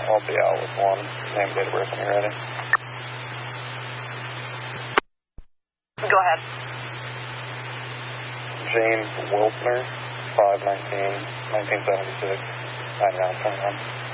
I'll be out with one. Name, date of birth when you're ready. Go ahead. James Wiltner, 5/19/1976, 99:21.